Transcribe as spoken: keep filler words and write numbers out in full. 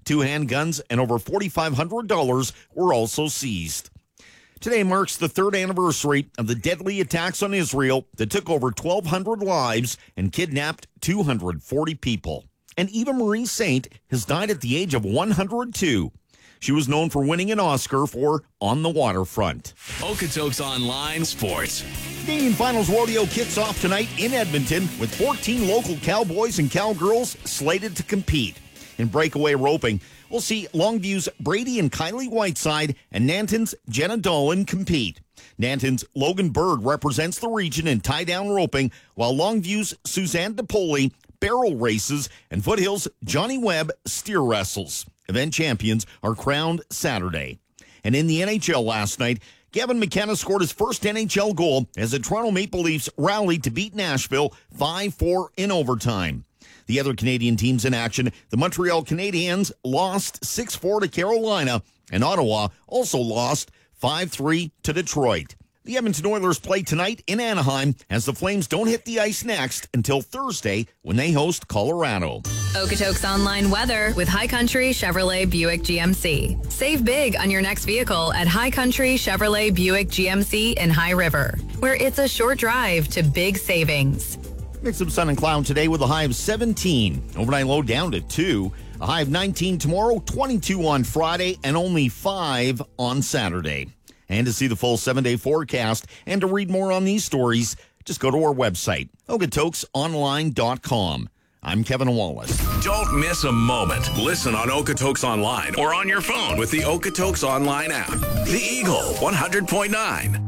Two handguns and over four thousand five hundred dollars were also seized. Today marks the third anniversary of the deadly attacks on Israel that took over twelve hundred lives and kidnapped two hundred forty people. And Eva Marie Saint has died at the age of one hundred two. She was known for winning an Oscar for On the Waterfront. Okotoks Online Sports. Canadian Finals Rodeo kicks off tonight in Edmonton with fourteen local cowboys and cowgirls slated to compete. In breakaway roping, we'll see Longview's Brady and Kylie Whiteside and Nanton's Jenna Dolan compete. Nanton's Logan Bird represents the region in tie-down roping, while Longview's Suzanne DePoli barrel races and Foothill's Johnny Webb steer wrestles. Event champions are crowned Saturday. And in the N H L last night, Gavin McKenna scored his first N H L goal as the Toronto Maple Leafs rallied to beat Nashville five four in overtime. The other Canadian teams in action, the Montreal Canadiens lost six four to Carolina, and Ottawa also lost five three to Detroit. The Edmonton Oilers play tonight in Anaheim as the Flames don't hit the ice next until Thursday when they host Colorado. Okotoks Online weather with High Country Chevrolet Buick G M C. Save big on your next vehicle at High Country Chevrolet Buick G M C in High River, where it's a short drive to big savings. Mix of sun and cloud today with a high of seventeen. Overnight low down to two. A high of nineteen tomorrow, twenty-two on Friday, and only five on Saturday. And to see the full seven-day forecast and to read more on these stories, just go to our website, okotoks online dot com. I'm Kevin Wallace. Don't miss a moment. Listen on Okotoks Online or on your phone with the Okotoks Online app. The Eagle one hundred point nine.